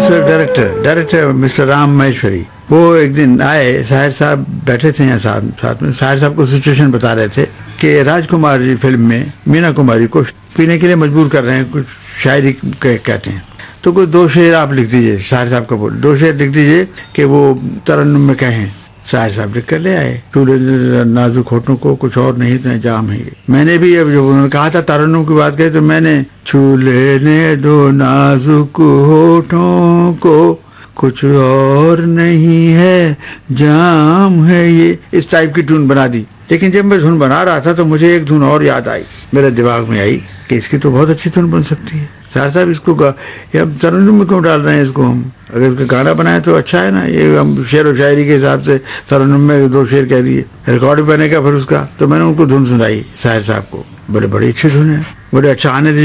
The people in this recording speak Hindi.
डायरेक्टर मिस्टर राम महेश्वरी, वो एक दिन आए, साहिर साहब बैठे थे यहाँ साथ में, साहिर साहब को सिचुएशन बता रहे थे कि राजकुमार जी फिल्म में मीना कुमारी को पीने के लिए मजबूर कर रहे हैं, कुछ शायरी कहते हैं, तो कोई 2 शेर आप लिख दीजिए। साहिर साहब को बोले 2 शेर लिख दीजिए कि वो तरन्नुम में कहें। साहिर साहब लिख कर ले आए, चूल्हे नाजुक होठों को कुछ और नहीं इतना जाम है ये। मैंने भी अब जब उन्होंने कहा था तरन्नुम की बात कही तो मैंने चूल्हे ने दो नाजुक होठों को कुछ और नहीं है जाम है ये, इस टाइप की धुन बना दी। लेकिन जब मैं धुन बना रहा था तो मुझे एक धुन और याद आई, मेरे दिमाग में आई कि इसकी तो बहुत अच्छी धुन बन सकती है। साहिर साहब इसको तरन्नुम में क्यों डाल रहे हैं इसको हम, अगर इसका गाना बनाए तो अच्छा है ना। ये हम शेर व शायरी के हिसाब से तरन्नुम में 2 शेर कह दिए, रिकॉर्ड भी बनेगा फिर उसका। तो मैंने उनको धुन सुनाई साहिर साहब को, बड़ी अच्छी धुन है, बड़े अच्छा आने